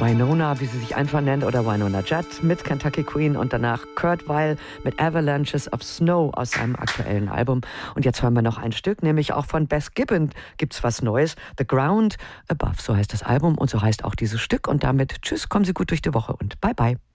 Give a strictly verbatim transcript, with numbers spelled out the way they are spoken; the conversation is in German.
Winona, wie sie sich einfach nennt, oder Winona Judd mit Kentucky Queen und danach Kurt Weill mit Avalanches of Snow aus seinem aktuellen Album. Und jetzt hören wir noch ein Stück, nämlich auch von Beth Gibbon gibt's was Neues. The Ground Above, so heißt das Album und so heißt auch dieses Stück. Und damit tschüss, kommen Sie gut durch die Woche und bye bye.